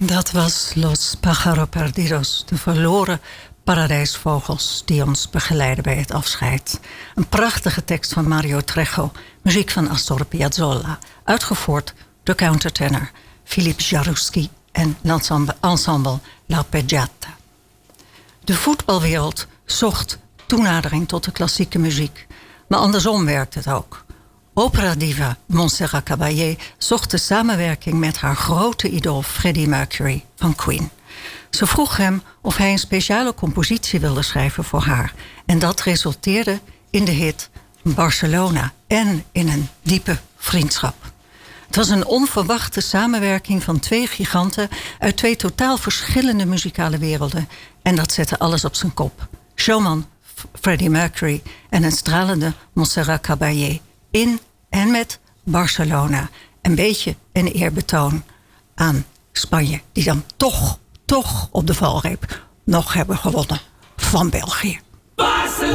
Dat was Los Pájaros Perdidos, de verloren paradijsvogels die ons begeleiden bij het afscheid. Een prachtige tekst van Mario Trejo, muziek van Astor Piazzolla, uitgevoerd door countertenor Philippe Jarouski en ensemble L'Arpeggiata. De voetbalwereld zocht toenadering tot de klassieke muziek, maar andersom werkt het ook. Operadiva Montserrat Caballé zocht de samenwerking met haar grote idool Freddie Mercury van Queen. Ze vroeg hem of hij een speciale compositie wilde schrijven voor haar. En dat resulteerde in de hit Barcelona en in een diepe vriendschap. Het was een onverwachte samenwerking van twee giganten uit twee totaal verschillende muzikale werelden. En dat zette alles op zijn kop. Showman Freddie Mercury en een stralende Montserrat Caballé in en met Barcelona. Een beetje een eerbetoon aan Spanje, die dan toch op de valreep nog hebben gewonnen van België.